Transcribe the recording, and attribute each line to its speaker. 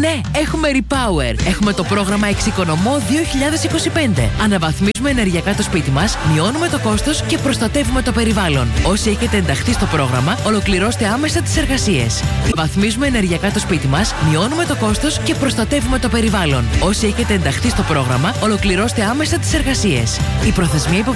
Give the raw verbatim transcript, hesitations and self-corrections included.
Speaker 1: Ναι, έχουμε Repower. Έχουμε το πρόγραμμα Εξοικονομώ δύο χιλιάδες είκοσι πέντε. Αναβαθμίζουμε ενεργειακά το σπίτι μας, μειώνουμε το κόστος και προστατεύουμε το περιβάλλον. Όσοι έχετε ενταχθεί στο πρόγραμμα, ολοκληρώστε άμεσα τις εργασίες. Βαθμίζουμε ενεργειακά το σπίτι μας, μειώνουμε το κόστος και προστατεύουμε το περιβάλλον. Όσοι έχετε ενταχθεί στο πρόγραμμα, ολοκληρώστε άμεσα τις εργασίες. Η προθεσμία